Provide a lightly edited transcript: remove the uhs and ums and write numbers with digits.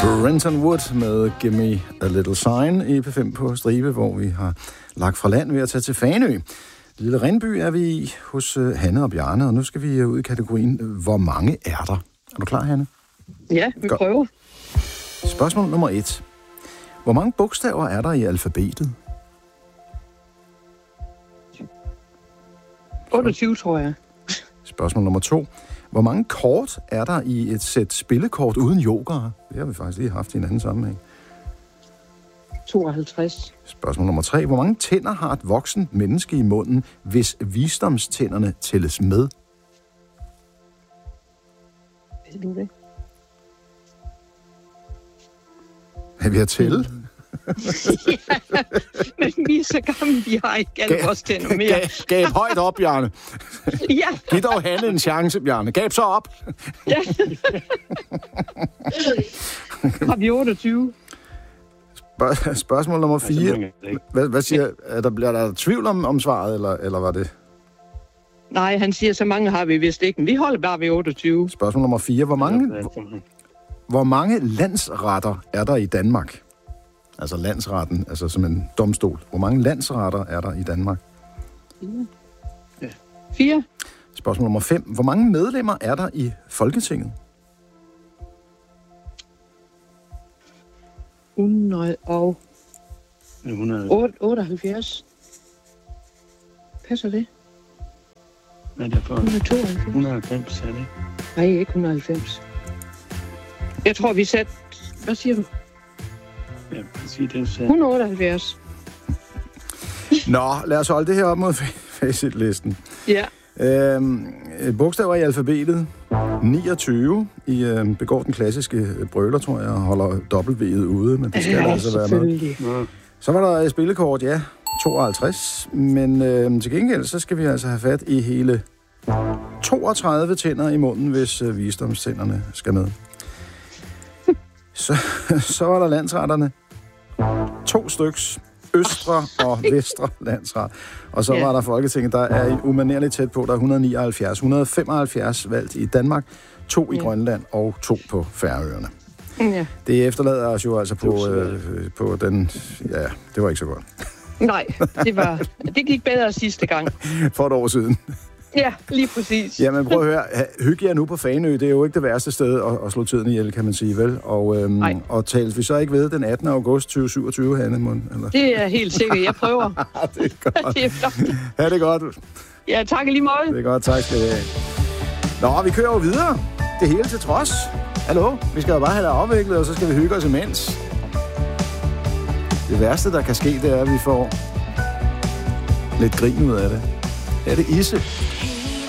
Renton Wood med Give Me a Little Sign i P5 på Stribe, hvor vi har lagt fra land ved at tage til Fanø. Lille Rindby er vi i hos Hanne og Bjarne, og nu skal vi ud i kategorien, hvor mange er der? Er du klar, Hanne? Ja, vi prøver. Spørgsmål nummer 1. Hvor mange bogstaver er der i alfabetet? 28, tror jeg. Spørgsmål nummer 2. Hvor mange kort er der i et sæt spillekort uden jokere? Det har vi faktisk lige haft i en anden sammenhæng. 52. Spørgsmål nummer 3. Hvor mange tænder har et voksent menneske i munden, hvis visdomstænderne tælles med? Ved du det? Er vi at tælle? Ja, men vi er så gamle, vi har ikke alle vores tænder mere. Gab højt op, Bjarne. Ja. Giv dog Hanne en chance, Bjarne. Gab så op. Ja. Har vi 28? Spørgsmål nummer 4. Hvad siger, bliver der tvivl om svaret, eller var det? Nej, han siger, så mange har vi vist ikke. Men vi holder bare ved 28. Spørgsmål nummer 4. Hvor mange landsretter er der i Danmark? Altså landsretten, altså som en domstol. Hvor mange landsretter er der i Danmark? 4. Spørgsmål nummer 5. Hvor mange medlemmer er der i Folketinget? 178. Passer det? Hvad er det for? 192. 190, er det ikke? Nej, ikke 190. Jeg tror, vi satte... Hvad siger du? Ja, præcis det, du sagde. 178. Nå, lad os holde det her op mod facitlisten. Ja. Bogstaver i alfabetet. 29. I begår den klassiske brøler, tror jeg, og holder W'et ude, men det skal der altså være med. Så var der spillekort, ja, 52. Men til gengæld, så skal vi altså have fat i hele 32 tænder i munden, hvis visdomstænderne skal med. Så var der landsretterne. 2 styks. Østre og vestre landsret. Og så var der Folketinget, der er umanerligt tæt på. Der er 179. 175 valgt i Danmark, 2 i Grønland og 2 på Færøerne. Ja. Det efterlader os jo altså på den... Ja, det var ikke så godt. Nej, det gik bedre sidste gang. For et år siden. Ja, lige præcis. Jamen prøv at høre, hygge jer nu på Fanø, det er jo ikke det værste sted at slå tiden ihjel, kan man sige, vel? Og tales vi så ikke ved den 18. august 2027, Hanne? Eller? Det er helt sikkert, jeg prøver. Det er godt. Det er flot. Ja, det er godt. Ja, tak i lige måde. Det er godt, tak skal I have. Nå, vi kører jo videre. Det hele til trods. Hallo, vi skal jo bare have det afviklet, og så skal vi hygge os imens. Det værste, der kan ske, det er, at vi får lidt grin ud af det. Er det Isse?